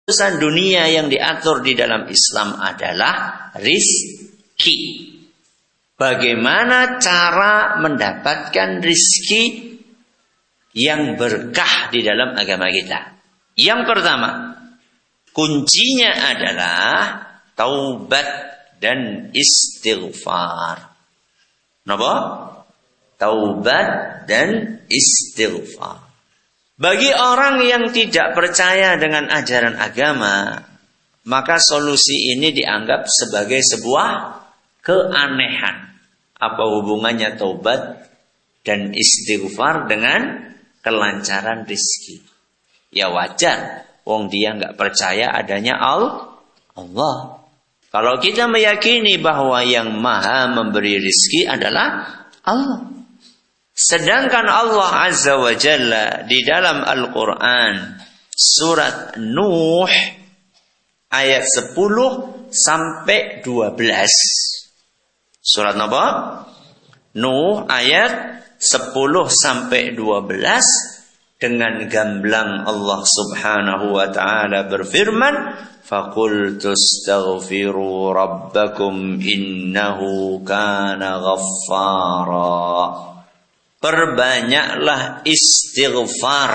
Urusan dunia yang diatur di dalam Islam adalah rizki. Bagaimana cara mendapatkan rizki yang berkah di dalam agama kita? Yang pertama, kuncinya adalah taubat dan istighfar. Kenapa? Taubat dan istighfar. Bagi orang yang tidak percaya dengan ajaran agama, maka solusi ini dianggap sebagai sebuah keanehan. Apa hubungannya taubat dan istighfar dengan kelancaran rezeki? Ya wajar, wong dia nggak percaya adanya Allah. Kalau kita meyakini bahwa yang maha memberi rezeki adalah Allah. Sedangkan Allah Azza wa Jalla di dalam Al-Quran surat Nuh ayat 10 sampai 12. Surat apa? Nuh ayat 10 sampai 12 dengan gamblang Allah Subhanahu wa taala berfirman, "Faqultu astaghfiru rabbakum innahu kana ghaffara." Perbanyaklah istighfar.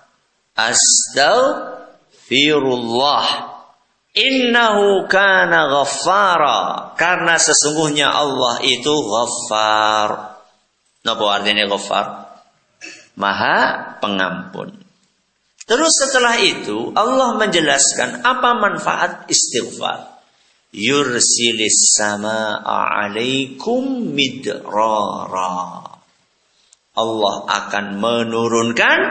Astaghfirullah. Innahu kana ghaffara. Karena sesungguhnya Allah itu ghaffar. Apa artinya ghaffar? Maha pengampun. Terus setelah itu Allah menjelaskan apa manfaat istighfar. Yursilis samaa'a 'alaikum midrara. Allah akan menurunkan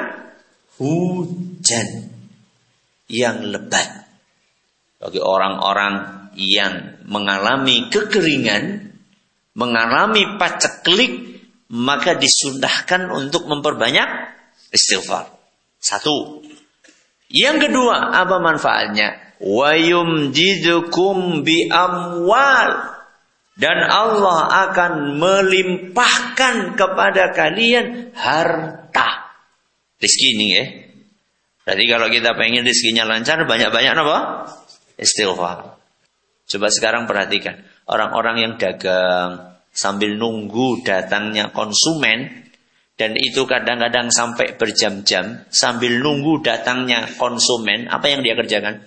hujan yang lebat bagi orang-orang yang mengalami kekeringan, mengalami paceklik, maka disunahkan untuk memperbanyak istighfar. Satu. Yang kedua, apa manfaatnya? Wa yumdidukum bi amwal. Dan Allah akan melimpahkan kepada kalian harta. Rizki ini ya. Jadi kalau kita pengen rizkinya lancar, banyak-banyak apa? Istighfar. Coba sekarang perhatikan. Orang-orang yang dagang sambil nunggu datangnya konsumen. Dan itu kadang-kadang sampai berjam-jam. Sambil nunggu datangnya konsumen. Apa yang dia kerjakan?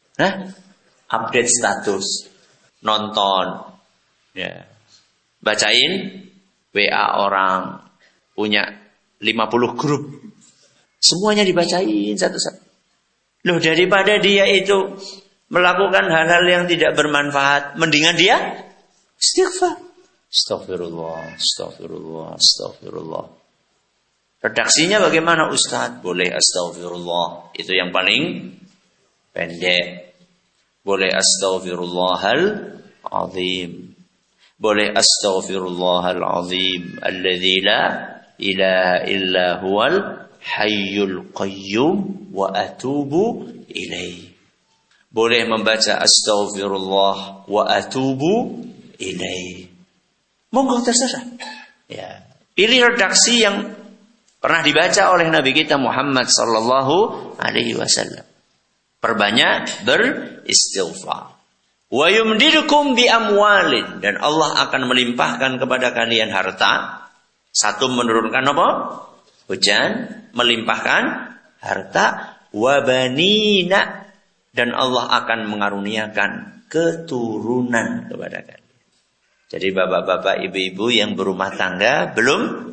Update status. Nonton. Ya. Bacain WA orang, punya 50 grup. Semuanya dibacain satu-satu. Loh, daripada dia itu melakukan hal-hal yang tidak bermanfaat, mendingan dia istighfar. Astagfirullah, astagfirullah, astagfirullah. Redaksinya bagaimana Ustaz? Boleh astagfirullah, itu yang paling pendek. Boleh astaghfirullahal azim. Boleh astaghfirullahal azim alladzi la ilaha illa huwal hayyul qayyum wa atubu ilaih. Boleh membaca astaghfirullah wa atubu ilaih. Monggo terserah. Ya, pilih redaksi yang pernah dibaca oleh Nabi kita Muhammad sallallahu alaihi wasallam. Perbanyak beristighfar. Wa yumdidukum bi amwalin, dan Allah akan melimpahkan kepada kalian harta. Satu, menurunkan apa? Hujan, melimpahkan harta. Wa banina, dan Allah akan mengaruniakan keturunan kepada kalian. Jadi bapak-bapak, ibu-ibu yang berumah tangga belum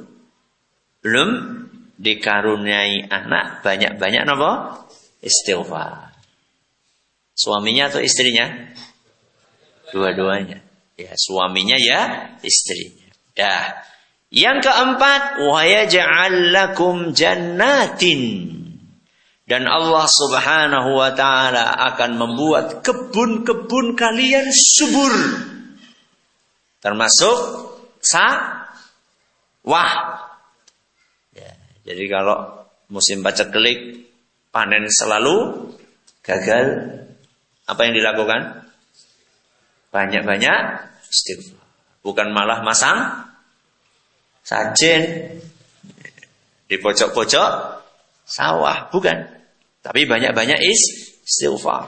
dikaruniai anak, banyak-banyak apa? Istighfar. Suaminya atau istrinya? Dua-duanya. Ya, suaminya ya istrinya. Ya. Yang keempat, wa yaj'al lakum jannatin. Dan Allah Subhanahu wa taala akan membuat kebun-kebun kalian subur. Termasuk sawah. Ya, jadi kalau musim paceklik, panen selalu gagal, apa yang dilakukan? Banyak-banyak istighfar. Bukan malah masang sajen di pojok-pojok sawah, bukan. Tapi banyak-banyak istighfar.